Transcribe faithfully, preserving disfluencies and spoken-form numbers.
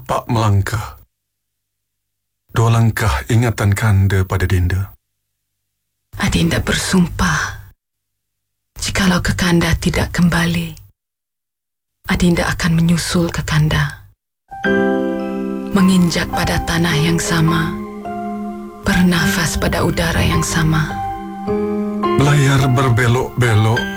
tapak melangkah. Dua langkah ingatan Kanda pada Dinda. Adinda bersumpah, jikalau Kekanda tidak kembali, Adinda akan menyusul Kekanda, menginjak pada tanah yang sama, bernafas pada udara yang sama. Layar berbelok-belok